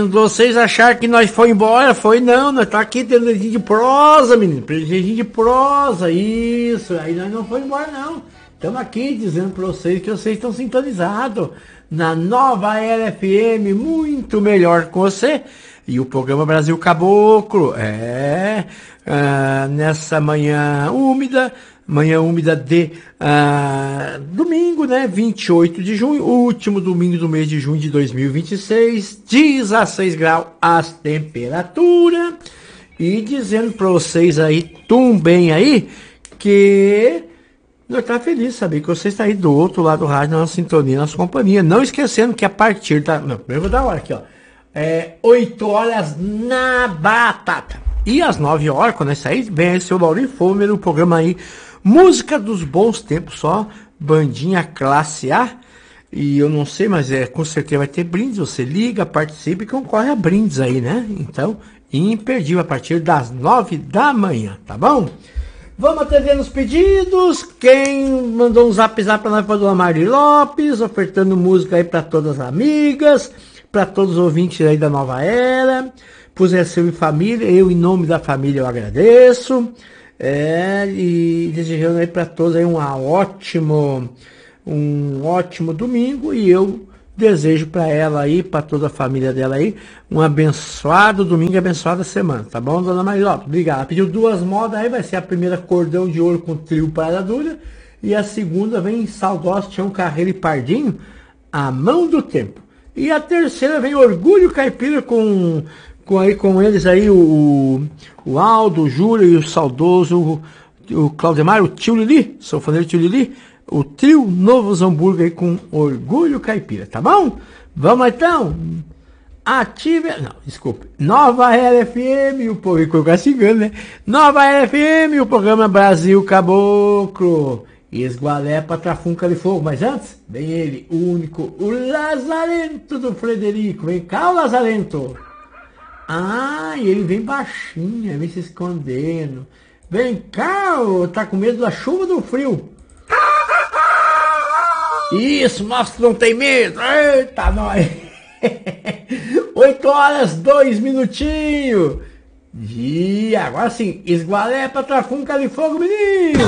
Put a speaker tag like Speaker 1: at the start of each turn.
Speaker 1: menino. Vocês acharam que nós foi embora? Foi não, nós tá aqui tendo presentinho de prosa, menino. Presentinho de prosa, isso. Aí nós não foi embora, não. Estamos aqui dizendo para vocês que vocês estão sintonizados na Nova Era FM, muito melhor com você. E o programa Brasil Caboclo, nessa manhã úmida de domingo, né, 28 de junho, último domingo do mês de junho de 2026, 16 graus as temperaturas, e dizendo para vocês aí, bem aí, que nós tá feliz de saber que você está aí do outro lado do rádio, na nossa sintonia, na nossa companhia, não esquecendo que a partir da... Não, primeiro vou dar a hora aqui, ó. 8 horas na batata. E às 9 horas, quando nós sair, vem aí seu Laurinho Fomer, o programa aí, Música dos Bons Tempos, só bandinha classe A. E eu não sei, mas com certeza vai ter brindes. Você liga, participa e concorre a brindes aí, né? Então, imperdível a partir das 9 da manhã, tá bom? Vamos atender os pedidos. Quem mandou um zap pra nós foi a dona Mari Lopes, ofertando música aí pra todas as amigas, para todos os ouvintes aí da Nova Era, pro Zé Silvio e família, eu em nome da família eu agradeço, e desejando aí para todos aí um ótimo domingo, e eu desejo para ela aí, para toda a família dela aí, um abençoado domingo e abençoada semana, tá bom, dona Maria Lopes? Obrigado. Ela pediu 2 modas aí, vai ser a primeira Cordão de Ouro com trio Parada Dura, e a segunda vem saudosa Tião Carreiro e Pardinho, A Mão do Tempo. E a terceira vem Orgulho Caipira com eles aí, o Aldo, o Júlio e o saudoso, o Claudemar, o Tio Lili, sanfoneiro Tio Lili, o trio Novo Hamburgo aí com Orgulho Caipira, tá bom? Vamos então? Nova Era FM, o programa cigano, né? Nova Era FM, o programa Brasil Caboclo. Esgualepa, Trafunca de Fogo, mas antes, vem ele, o único, o Lazarento do Frederico. Vem cá, o Lazarento. E ele vem baixinho, vem se escondendo. Vem cá, tá com medo da chuva ou do frio? Isso, nossa, não tem medo. Eita, nós. 8 horas, 2 minutinhos. E agora sim, Esgualepa, Trafunca de Fogo, menino.